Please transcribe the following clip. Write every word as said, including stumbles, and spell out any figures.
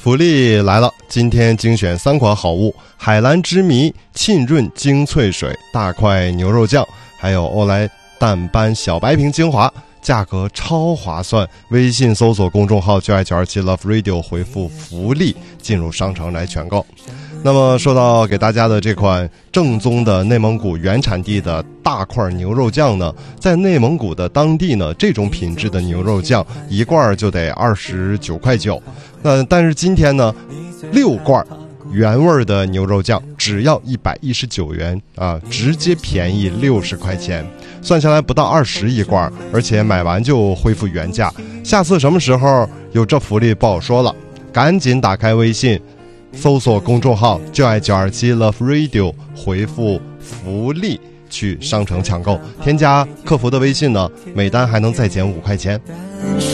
福利来了！今天精选三款好物：海蓝之谜、沁润精粹水、大块牛肉酱，还有欧莱淡斑小白瓶精华，价格超划算。微信搜索公众号就爱九二七 Love Radio， 回复福利进入商城来选购。那么说到给大家的这款正宗的内蒙古原产地的大块牛肉酱呢，在内蒙古的当地呢，这种品质的牛肉酱一罐就得二十九块九。那但是今天呢，六罐原味的牛肉酱只要一百一十九元啊，直接便宜六十块钱，算下来不到二十一罐，而且买完就恢复原价。下次什么时候有这福利不好说了，赶紧打开微信。搜索公众号就爱九二七 Love Radio， 回复福利去商城抢购，添加客服的微信呢，每单还能再减五块钱。